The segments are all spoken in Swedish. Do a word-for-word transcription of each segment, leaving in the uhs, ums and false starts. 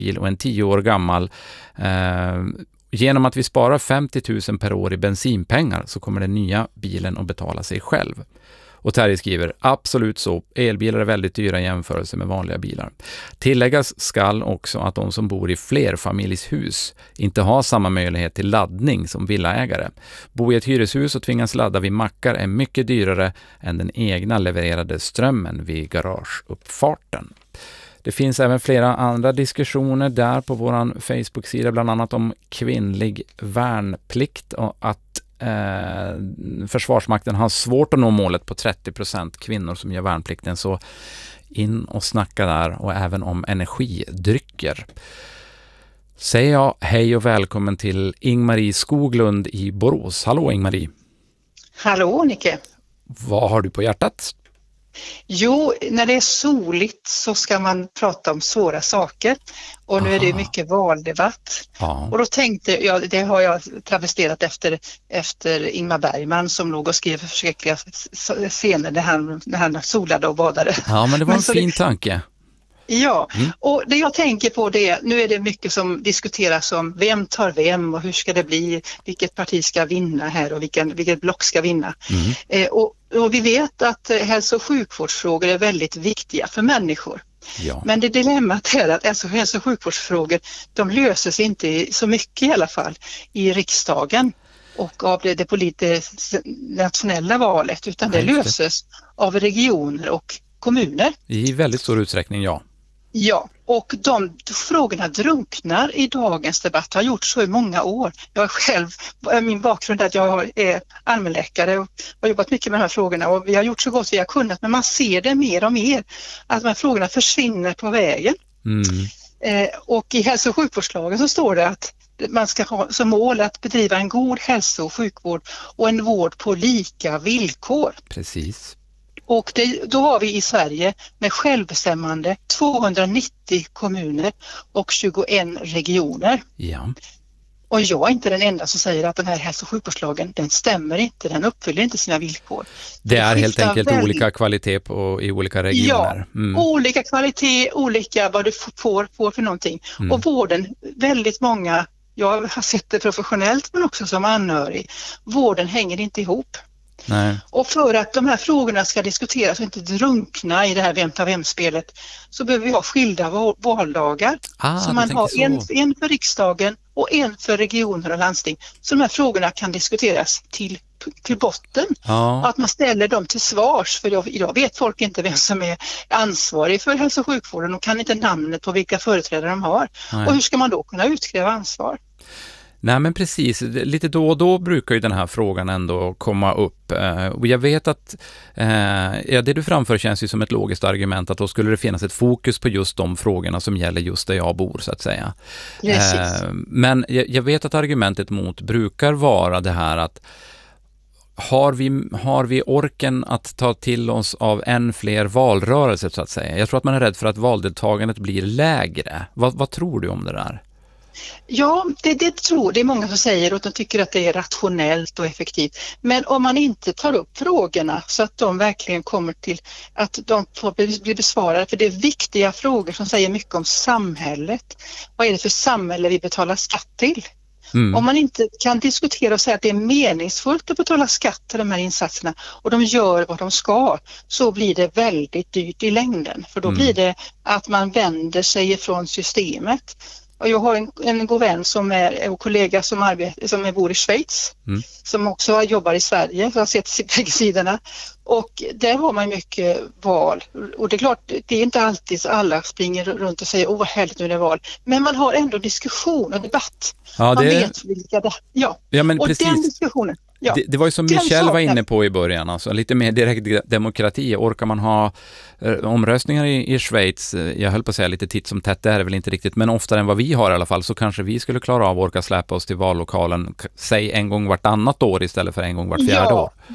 bil och en tio år gammal. Eh, genom att vi sparar femtio tusen per år i bensinpengar så kommer den nya bilen att betala sig själv. Och Terje skriver, absolut så. Elbilar är väldigt dyra i jämförelse med vanliga bilar. Tilläggas skall också att de som bor i flerfamiljshus inte har samma möjlighet till laddning som villaägare. Bo i ett hyreshus och tvingas ladda vid mackar är mycket dyrare än den egna levererade strömmen vid garageuppfarten. Det finns även flera andra diskussioner där på vår Facebook-sida, bland annat om kvinnlig värnplikt och att eh, Försvarsmakten har svårt att nå målet på trettio procent kvinnor som gör värnplikten. Så in och snacka där, och även om energidrycker. Säger jag hej och välkommen till Ingmarie Skoglund i Borås. Hallå Ingmarie. Hallå Nicke. Vad har du på hjärtat? Jo, när det är soligt så ska man prata om svåra saker. Och nu Aha. är det mycket valdebatt. Ja. Och då tänkte jag, det har jag travesterat efter, efter Ingmar Bergman som låg och skrev förskräckliga scener när han, när han solade och badade. Ja, men det var en men fin det, tanke. Ja, mm. och det jag tänker på det, nu är det mycket som diskuteras om vem tar vem och hur ska det bli, vilket parti ska vinna här och vilken, vilket block ska vinna. Mm. Eh, och, och vi vet att eh, hälso- och sjukvårdsfrågor är väldigt viktiga för människor. Ja. Men det dilemmat är att alltså, hälso- och sjukvårdsfrågor, de löses inte i, så mycket i alla fall i riksdagen och av det, det politiska nationella valet, utan det löses av regioner och kommuner. I väldigt stor utsträckning, ja. Ja, och de frågorna drunknar i dagens debatt. Jag har gjort så i många år. Jag är själv, min bakgrund är att jag är allmänläkare och har jobbat mycket med de här frågorna och vi har gjort så gott vi har kunnat, men man ser det mer och mer att de här frågorna försvinner på vägen. Mm. Eh, och i hälso- och sjukvårdslagen så står det att man ska ha som mål att bedriva en god hälso- och sjukvård och en vård på lika villkor. Precis. Och det, då har vi i Sverige med självbestämmande tvåhundranittio kommuner och tjugoen regioner. Ja. Och jag är inte den enda som säger att den här hälso- och sjukvårdslagen, den stämmer inte, den uppfyller inte sina villkor. Det är helt enkelt väldigt olika kvalitet på, i olika regioner. Mm. Ja, olika kvalitet, olika vad du får, får för någonting. Mm. Och vården, väldigt många, jag har sett det professionellt men också som anhörig, vården hänger inte ihop. Nej. Och för att de här frågorna ska diskuteras och inte drunkna i det här vem tar vem-spelet så behöver vi ha skilda valdagar. Ah, så man har så. En, en för riksdagen och en för regioner och landsting. Så de här frågorna kan diskuteras till, till botten. Ja. Att man ställer dem till svars. För idag, idag vet folk inte vem som är ansvarig för hälso- och sjukvården och kan inte namnet på vilka företrädare de har. Nej. Och hur ska man då kunna utkräva ansvar? Nej, men precis. Lite då och då brukar ju den här frågan ändå komma upp. Och jag vet att eh, ja, det du framför känns ju som ett logiskt argument att då skulle det finnas ett fokus på just de frågorna som gäller just där jag bor så att säga. Eh, men jag, jag vet att argumentet mot brukar vara det här att Har vi, har vi orken att ta till oss av än fler valrörelser så att säga? Jag tror att man är rädd för att valdeltagandet blir lägre. Vad, vad tror du om det där? Ja, det, det tror det är många som säger och de tycker att det är rationellt och effektivt. Men om man inte tar upp frågorna så att de verkligen kommer till att de får bli besvarade, för det är viktiga frågor som säger mycket om samhället. Vad är det för samhälle vi betalar skatt till? Mm. Om man inte kan diskutera och säga att det är meningsfullt att betala skatt till de här insatserna och de gör vad de ska, så blir det väldigt dyrt i längden. För då mm. blir det att man vänder sig ifrån systemet. Och jag har en, en god vän som är en kollega som, arbetar, som är bor i Schweiz mm. som också jobbar i Sverige, så jag har sett bägge sidorna. Och där har man mycket val. Och det är klart, det är inte alltid så alla springer runt och säger åh vad härligt nu är det val. Men man har ändå diskussion och debatt. Ja, det... Man vet vilka det ja. ja men och precis. Den diskussionen. Ja. Det, det var ju som Michel var inne på i början, alltså lite mer direkt demokrati. Orkar man ha eh, omröstningar i, i Schweiz, jag höll på att säga lite titt som tätt, det är det väl inte riktigt, men oftare än vad vi har i alla fall, så kanske vi skulle klara av att orka släppa oss till vallokalen, säg en gång vartannat år istället för en gång vart fjärde ja. år.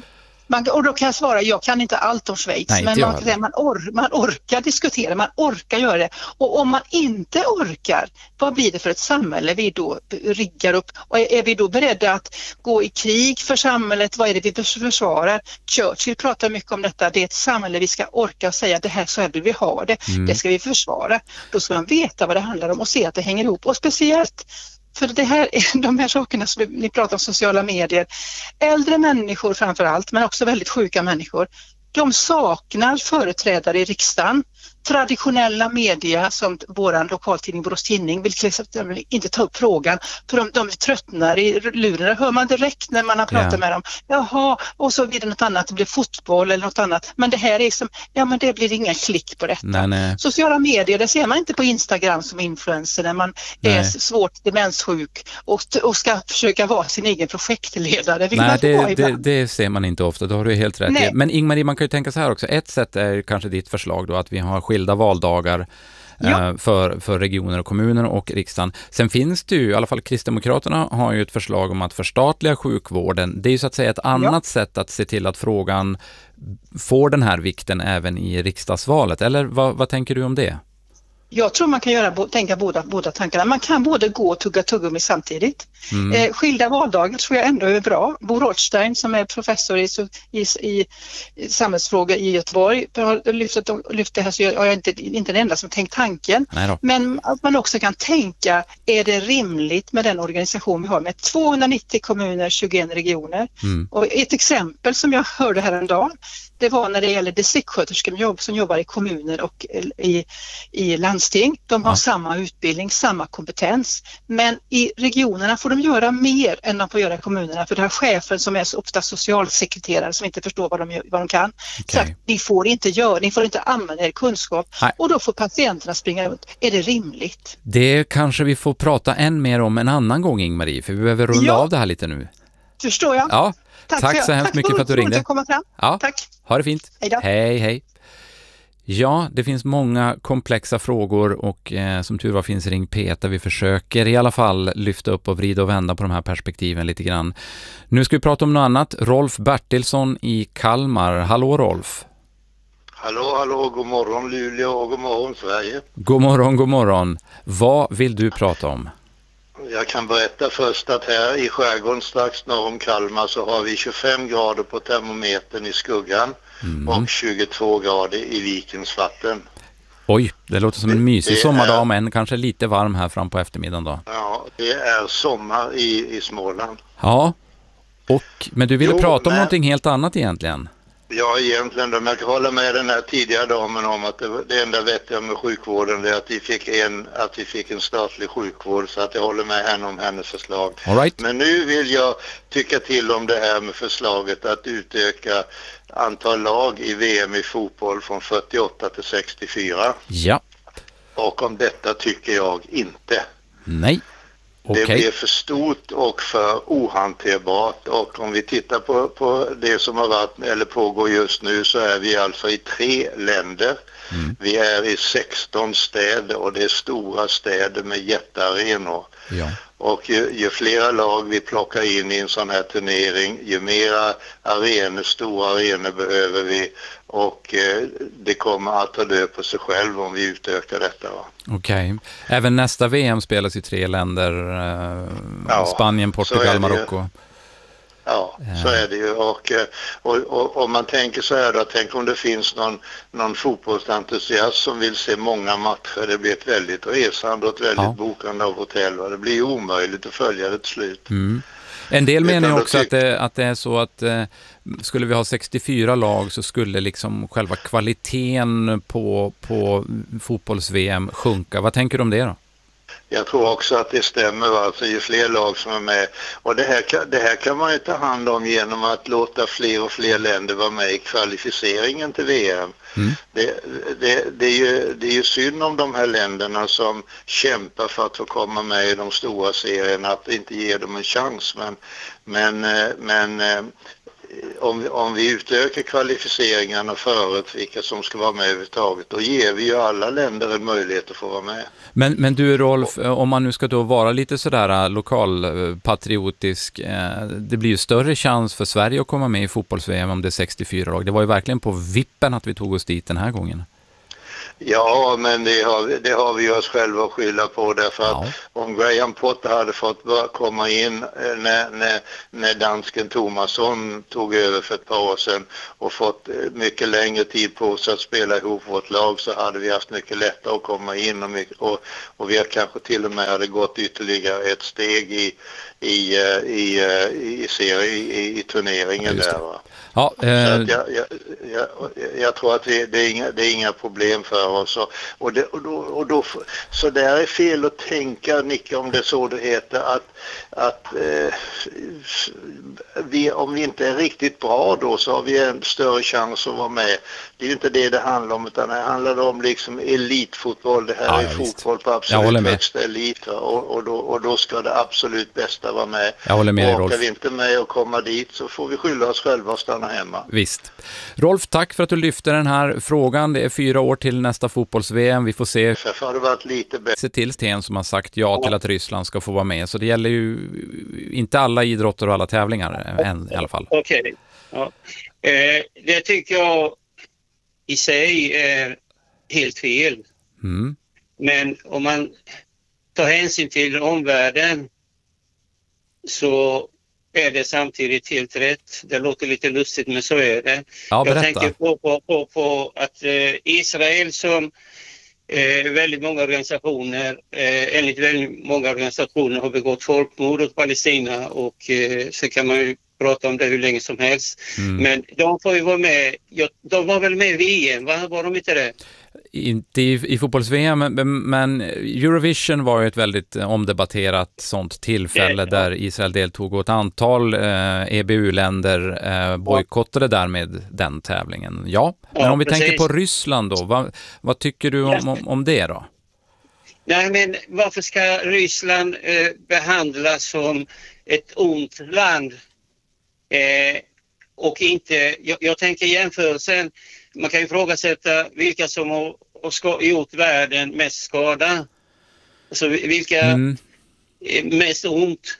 Man, och då kan jag svara, jag kan inte allt om Schweiz, Nej, men inte man, kan säga, man, or, man orkar diskutera, man orkar göra det. Och om man inte orkar, vad blir det för ett samhälle vi då riggar upp? Och är, är vi då beredda att gå i krig för samhället? Vad är det vi försvarar? Churchill pratar mycket om detta, det är ett samhälle vi ska orka och säga, det här så här vill vi ha det, Mm. det ska vi försvara. Då ska man veta vad det handlar om och se att det hänger ihop. Och speciellt för det här, de här sakerna som ni pratar om, sociala medier, äldre människor framför allt, men också väldigt sjuka människor, de saknar företrädare i riksdagen. Traditionella media som våran lokaltidning Borås Tidning vill till exempel inte ta upp frågan, för de, de tröttnar i lurarna. Hör man direkt när man har pratat Ja. med dem. Jaha, och så blir det något annat, det blir fotboll eller något annat. Men det här är som, ja men det blir inga klick på detta. Nej, nej. Sociala medier, det ser man inte på Instagram som influencer när man Nej. är svårt demenssjuk och, och ska försöka vara sin egen projektledare. vilket Nej, man får det, vara det, ibland. det ser man inte ofta, då har du helt rätt. Nej. Men Ingmarie, man kan ju tänka så här också. Ett sätt är kanske ditt förslag då, att vi har skilda valdagar Ja. eh, för, för regioner och kommuner och riksdagen. Sen finns det ju, i alla fall Kristdemokraterna har ju ett förslag om att förstatliga sjukvården. Det är ju så att säga ett annat sätt att se till att frågan får den här vikten även i riksdagsvalet. Eller vad, vad tänker du om det? Jag tror man kan göra, tänka båda, båda tankarna. Man kan både gå och tugga tuggummi samtidigt. Mm. Eh, skilda valdagar tror jag ändå är bra. Bo Rothstein som är professor i, i, i, i samhällsfrågor i Göteborg har lyft, lyft det här, så jag är inte, inte den enda som tänkt tanken. Nej då. Men att man också kan tänka, är det rimligt med den organisation vi har med tvåhundranittio kommuner, tjugoen regioner? Mm. Och ett exempel som jag hörde häromdagen, det var när det gäller distriktssköterskor som jobbar i kommuner och i, i landsting. De har Ja. samma utbildning, samma kompetens. Men i regionerna får de göra mer än de får göra i kommunerna. För det här chefen som är så ofta socialsekreterare som inte förstår vad de, gör, vad de kan. Så Okej. att ni får inte göra, ni får inte använda er kunskap. Nej. Och då får patienterna springa runt. Är det rimligt? Det kanske vi får prata än mer om en annan gång, Ingmarie, för vi behöver runda Ja. av det här lite nu. Förstår jag? Ja, tack, för- så hemskt mycket för att du roligt ringde. att komma fram. Ja. Tack. Ha det fint. Hej då. Hej, hej. Ja, det finns många komplexa frågor och eh, som tur var finns Ring Peter. Vi försöker i alla fall lyfta upp och vrida och vända på de här perspektiven lite grann. Nu ska vi prata om något annat. Rolf Bertilsson i Kalmar. Hallå Rolf. Hallå, hallå, god morgon Luleå och god morgon Sverige. God morgon, god morgon. Vad vill du prata om? Jag kan berätta först att här i skärgården strax norr om Kalmar så har vi tjugofem grader på termometern i skuggan Mm. och tjugotvå grader i vikens vatten. Oj, det låter som en mysig Det är- sommardag, men kanske lite varm här fram på eftermiddagen då. Ja, det är sommar i, i Småland. Ja, och, men du ville Jo, prata om men- någonting helt annat egentligen. Ja, egentligen, de jag kan hålla med den här tidigare damen om att det, det enda vettiga med sjukvården är att vi fick en, att vi fick en statlig sjukvård, så att jag håller med henne om hennes förslag. All right. Men nu vill jag tycka till om det här med förslaget att utöka antal lag i V M i fotboll från fyrtioåtta till sextiofyra. Ja, Och om detta tycker jag inte. nej. Okej. Det blir för stort och för ohanterbart, och om vi tittar på, på det som har varit eller pågår just nu, så är vi alltså i tre länder. Mm. Vi är i sexton städer och det är stora städer med jättearenor. Ja. Och ju, ju flera lag vi plockar in i en sån här turnering, ju mera arenor, stora arenor behöver vi, och eh, det kommer att ta död på sig själv om vi utökar detta. Va? Okej. Även nästa V M spelas i tre länder. Eh, Ja, Spanien, så är Portugal, det ju. Marocko. Ja, så är det ju. Och, eh, och, och om man tänker så här då, tänk om det finns någon, någon fotbollsentusiast som vill se många matcher. Det blir ett väldigt resande och ett väldigt Ja. bokande av hotell. Va? Det blir ju omöjligt att följa det till slut. Mm. En del Utan menar ju då också tyck- att det, att det är så att eh, skulle vi ha sextiofyra lag så skulle liksom själva kvaliteten på, på fotbolls-V M sjunka. Vad tänker du om det då? Jag tror också att det stämmer, va? Alltså ju fler lag som är med. Och det här, kan, det här kan man ju ta hand om genom att låta fler och fler länder vara med i kvalificeringen till V M. Mm. Det, det, det, är ju, det är ju synd om de här länderna som kämpar för att få komma med i de stora serierna, att inte ge dem en chans. Men, men, eh, men eh, om vi, om vi utökar kvalificeringarna förut vilka som ska vara med överhuvudtaget, då ger vi ju alla länder en möjlighet att få vara med. Men, men du Rolf, om man nu ska då vara lite sådär lokalpatriotisk, det blir ju större chans för Sverige att komma med i fotbolls-V M om det är sextiofyra lag. Det var ju verkligen på vippen att vi tog oss dit den här gången. Ja, men det har, det har vi oss själva att skylla på, därför att ja. Om Graham Potter hade fått komma in när, när, när dansken Thomasson tog över för ett par år sedan och fått mycket längre tid på sig att spela ihop vårt lag, så hade vi haft mycket lättare att komma in och, mycket, och, och vi har kanske till och med hade gått ytterligare ett steg i, i, i, i, i, serie, i, i turneringen där, va? Ja, eh... så att jag, jag, jag, jag tror att det, det, är inga, det är inga problem för oss. Och, och, det, och, då, och då, så där är fel att tänka, Nicke, om det så det heter, att, att eh, vi, om vi inte är riktigt bra då, så har vi en större chans att vara med. Det är ju inte det det handlar om, utan det handlar om liksom elitfotboll. Det här ja, är fotboll på absolut högsta elit, och, och, då, och då ska det absolut bästa vara med. Jag håller med, och Rolf. Åker vi inte med och komma dit, så får vi skylla oss själva och stanna hemma. Visst. Rolf, tack för att du lyfte den här frågan. Det är fyra år till nästa fotbolls-V M. Vi får se. För har det varit lite bättre. Se till Sten som har sagt ja till att Ryssland ska få vara med. Så det gäller ju inte alla idrotter och alla tävlingar än i alla fall. Okej. Okay. Ja. Eh, det tycker jag i sig är helt fel. Mm. Men om man tar hänsyn till omvärlden så är det samtidigt helt rätt. Det låter lite lustigt, men så är det. Ja, jag tänker på, på, på, på att eh, Israel som eh, väldigt många organisationer, eh, enligt väldigt många organisationer har begått folkmord åt Palestina, och eh, så kan man ju prata om det hur länge som helst. Mm. Men de får ju vara med. Ja, de var väl med i V M, va? Var de inte det? Inte i, i fotbolls-V M, men, men Eurovision var ju ett väldigt omdebatterat sånt tillfälle, ja, där Israel deltog, och ett antal eh, E B U-länder eh, bojkottade därmed den tävlingen. Ja, men ja, om vi precis. tänker på Ryssland då, vad, vad tycker du om, om, om det då? Nej, men varför ska Ryssland eh, behandlas som ett ont land? Eh, och inte, jag, jag tänker jämförelsen, man kan ju ifrågasätta vilka som har, har ska, gjort världen mest skada. Alltså vilka mm. är mest ont.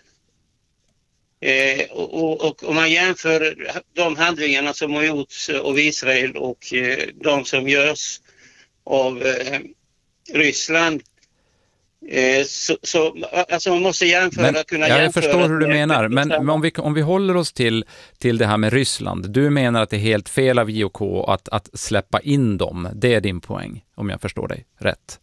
Eh, och, och, och om man jämför de handlingarna som har gjorts av Israel och eh, de som görs av eh, Ryssland, Eh, så, så alltså man måste jämföra, men, kunna jag jämföra. Jag förstår hur du menar, men, men om, vi, om vi håller oss till, till det här med Ryssland. Du menar att det är helt fel av I O K att, att släppa in dem. Det är din poäng, om jag förstår dig rätt.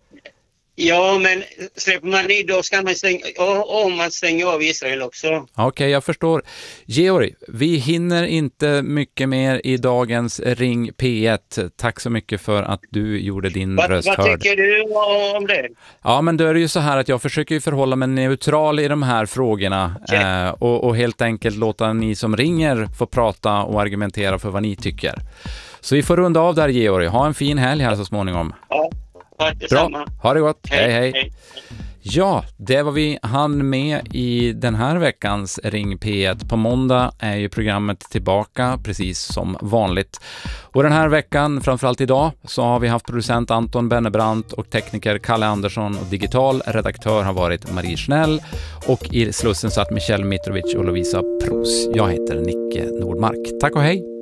Ja, men släpper man in då ska man stänga, om man stänger av Israel också. Okej, okay, jag förstår. Georg, vi hinner inte mycket mer i dagens Ring P ett. Tack så mycket för att du gjorde din Va, röst vad hörd. Vad tycker du om det? Ja, men då är det ju så här att jag försöker förhålla mig neutral i de här frågorna, okay. eh, och, och helt enkelt låta ni som ringer få prata och argumentera för vad ni tycker. Så vi får runda av där, Georg. Ha en fin helg här så småningom. Ja. Bra, ha det gott. Hej, hej, hej. hej. Ja, det var vi hann med i den här veckans Ring P ett. På måndag är ju programmet tillbaka precis som vanligt. Och den här veckan, framförallt idag, så har vi haft producent Anton Bennebrant och tekniker Kalle Andersson, och digital redaktör har varit Marie Schnell, och i Slussen satt Michel Mitrovic och Lovisa Pros. Jag heter Nicke Nordmark. Tack och hej!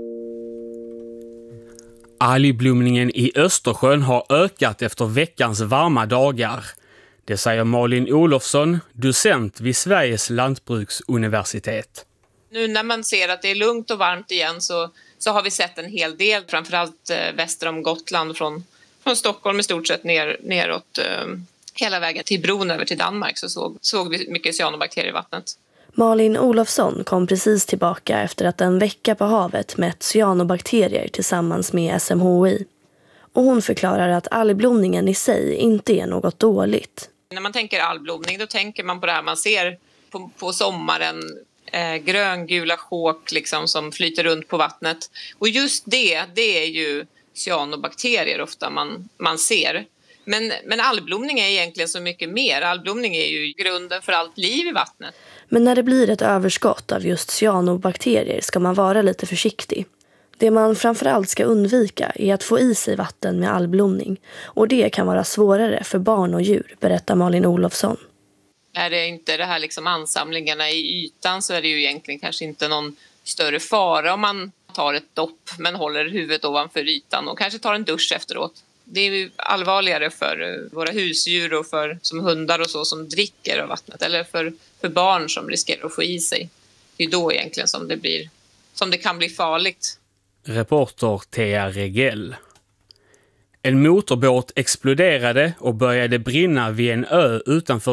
Algblomningen i Östersjön har ökat efter veckans varma dagar. Det säger Malin Olofsson, docent vid Sveriges lantbruksuniversitet. Nu när man ser att det är lugnt och varmt igen så, så har vi sett en hel del, framförallt eh, väster om Gotland, från, från Stockholm i stort sett ner, neråt eh, hela vägen till bron över till Danmark, så såg, såg vi mycket cyanobakterier i vattnet. Malin Olofsson kom precis tillbaka efter att en vecka på havet mätt cyanobakterier tillsammans med S M H I. Och hon förklarar att algblomningen i sig inte är något dåligt. När man tänker algblomning, då tänker man på det här man ser på, på sommaren. Eh, gröngula sjåk liksom, som flyter runt på vattnet. Och just det, det är ju cyanobakterier ofta man, man ser. Men, men algblomning är egentligen så mycket mer. Algblomning är ju grunden för allt liv i vattnet. Men när det blir ett överskott av just cyanobakterier ska man vara lite försiktig. Det man framförallt ska undvika är att få i sig vatten med algblomning. Och det kan vara svårare för barn och djur, berättar Malin Olofsson. Är det inte det här liksom ansamlingarna i ytan så är det ju egentligen kanske inte någon större fara om man tar ett dopp men håller huvudet ovanför ytan och kanske tar en dusch efteråt. Det är ju allvarligare för våra husdjur och för som hundar och så som dricker av vattnet eller för, för barn som riskerar att få i sig. Det är då egentligen som det, blir, som det kan bli farligt. Reporter Thea Regell. En motorbåt exploderade och började brinna vid en ö utanför